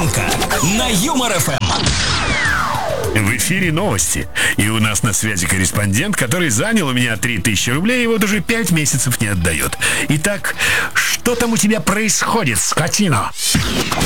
Петренко на Юмор ФМ. В эфире новости. И у нас на связи корреспондент, который занял у меня 3000 рублей и вот уже 5 месяцев не отдает. Итак, что там у тебя происходит, скотина?